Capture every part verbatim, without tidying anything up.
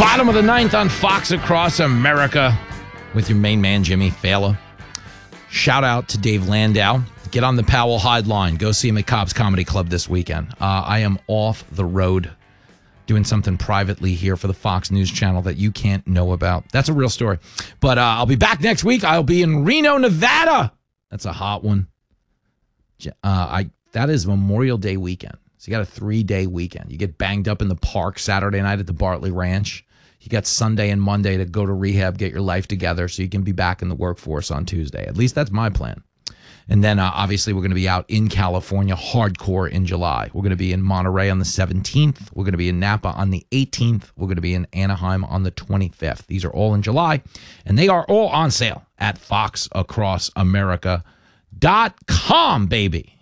Bottom of the ninth on Fox Across America with your main man, Jimmy Fallon. Shout out to Dave Landau. Get on the Powell Hyde line. Go see him at Cobb's Comedy Club this weekend. Uh, I am off the road doing something privately here for the Fox News Channel that you can't know about. That's a real story. But uh, I'll be back next week. I'll be in Reno, Nevada. That's a hot one. Uh, I that is Memorial Day weekend. So you got a three-day weekend. You get banged up in the park Saturday night at the Bartley Ranch. You got Sunday and Monday to go to rehab, get your life together so you can be back in the workforce on Tuesday. At least that's my plan. And then, uh, obviously, we're going to be out in California hardcore in July. We're going to be in Monterey on the seventeenth. We're going to be in Napa on the eighteenth. We're going to be in Anaheim on the twenty-fifth. These are all in July, and they are all on sale at fox across america dot com, baby.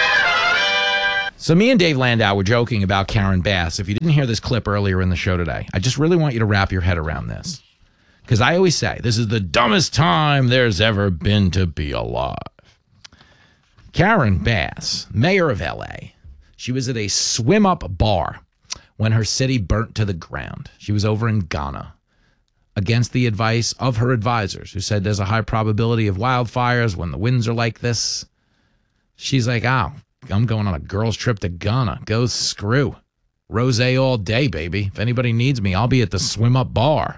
So me and Dave Landau were joking about Karen Bass. If you didn't hear this clip earlier in the show today, I just really want you to wrap your head around this. Because I always say, this is the dumbest time there's ever been to be alive. Karen Bass, mayor of L A, she was at a swim-up bar when her city burnt to the ground. She was over in Ghana against the advice of her advisors, who said there's a high probability of wildfires when the winds are like this. She's like, oh, I'm going on a girls' trip to Ghana. Go screw. Rosé all day, baby. If anybody needs me, I'll be at the swim-up bar.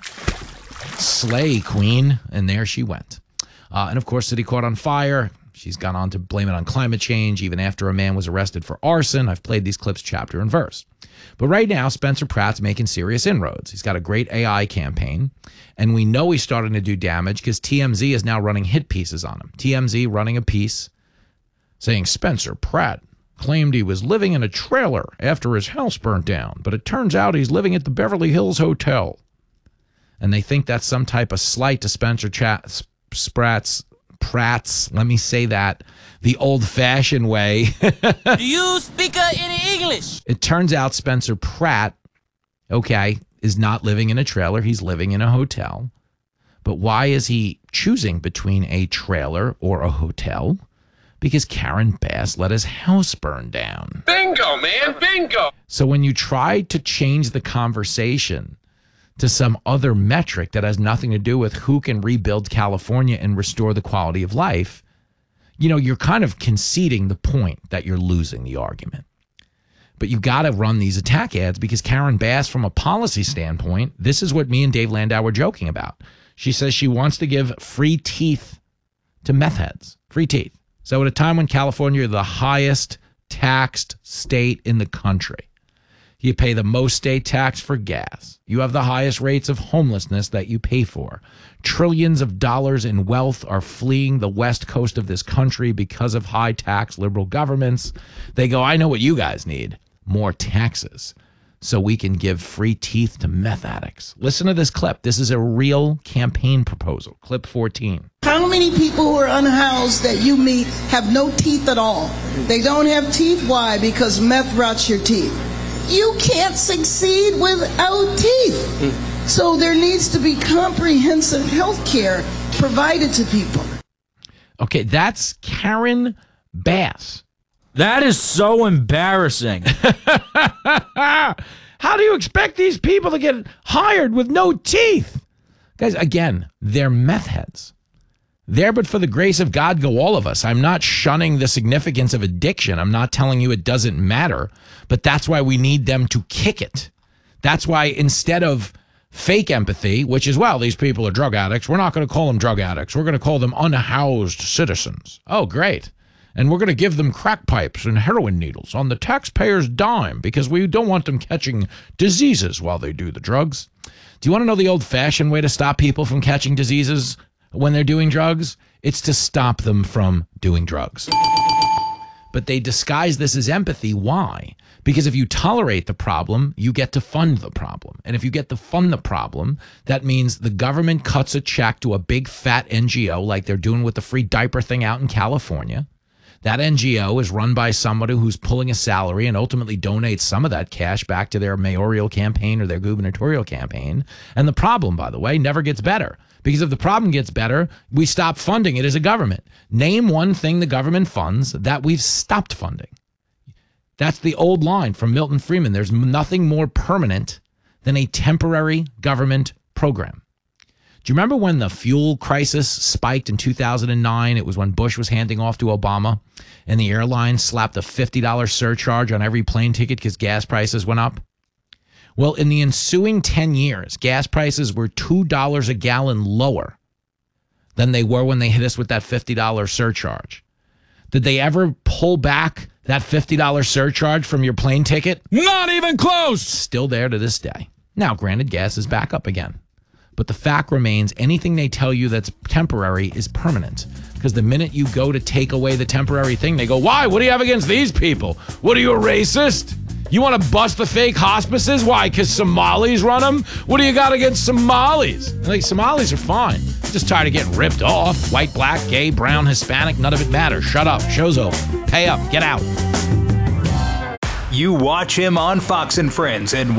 Slay, queen. And there she went. Uh, and, of course, city caught on fire. She's gone on to blame it on climate change, even after a man was arrested for arson. I've played these clips chapter and verse. But right now, Spencer Pratt's making serious inroads. He's got a great A I campaign, and we know he's starting to do damage because T M Z is now running hit pieces on him. T M Z running a piece saying Spencer Pratt claimed he was living in a trailer after his house burnt down, but it turns out he's living at the Beverly Hills Hotel. And they think that's some type of slight to Spencer Chat, Pratt's, Pratt's, let me say that, the old-fashioned way. Do you speak uh, any English? It turns out Spencer Pratt, okay, is not living in a trailer. He's living in a hotel. But why is he choosing between a trailer or a hotel? Because Karen Bass let his house burn down. Bingo, man, bingo. So when you try to change the conversation to some other metric that has nothing to do with who can rebuild California and restore the quality of life, you know, you're kind of conceding the point that you're losing the argument. But you got to run these attack ads because Karen Bass, from a policy standpoint, this is what me and Dave Landau were joking about. She says she wants to give free teeth to meth heads. Free teeth. So at a time when California is the highest taxed state in the country, you pay the most state tax for gas. You have the highest rates of homelessness that you pay for. Trillions of dollars in wealth are fleeing the west coast of this country because of high tax liberal governments. They go, I know what you guys need. More taxes. So we can give free teeth to meth addicts. Listen to this clip. This is a real campaign proposal. Clip fourteen. How many people who are unhoused that you meet have no teeth at all? They don't have teeth. Why? Because meth rots your teeth. You can't succeed without teeth. So there needs to be comprehensive health care provided to people. Okay, that's Karen Bass. That is so embarrassing. How do you expect these people to get hired with no teeth? Guys, again, they're meth heads. There but for the grace of God go all of us. I'm not shunning the significance of addiction. I'm not telling you it doesn't matter, but that's why we need them to kick it. That's why instead of fake empathy, which is, well, these people are drug addicts, we're not going to call them drug addicts. We're going to call them unhoused citizens. Oh, great. And we're going to give them crack pipes and heroin needles on the taxpayer's dime because we don't want them catching diseases while they do the drugs. Do you want to know the old-fashioned way to stop people from catching diseases when they're doing drugs? It's to stop them from doing drugs. But they disguise this as empathy. Why? Because if you tolerate the problem, you get to fund the problem. And if you get to fund the problem, that means the government cuts a check to a big fat N G O like they're doing with the free diaper thing out in California. That N G O is run by somebody who's pulling a salary and ultimately donates some of that cash back to their mayoral campaign or their gubernatorial campaign. And the problem, by the way, never gets better. Because if the problem gets better, we stop funding it as a government. Name one thing the government funds that we've stopped funding. That's the old line from Milton Friedman. There's nothing more permanent than a temporary government program. Do you remember when the fuel crisis spiked in two thousand nine? It was when Bush was handing off to Obama, and the airlines slapped a fifty dollars surcharge on every plane ticket because gas prices went up. Well, in the ensuing ten years, gas prices were two dollars a gallon lower than they were when they hit us with that fifty dollars surcharge. Did they ever pull back that fifty dollars surcharge from your plane ticket? Not even close. Still there to this day. Now, granted, gas is back up again. But the fact remains, anything they tell you that's temporary is permanent. Because the minute you go to take away the temporary thing, they go, why? What do you have against these people? What are you, a racist? You want to bust the fake hospices? Why? Because Somalis run them? What do you got against Somalis? Like, Somalis are fine. I'm just tired of getting ripped off. White, black, gay, brown, Hispanic, none of it matters. Shut up. Show's over. Pay up. Get out. You watch him on Fox and Friends and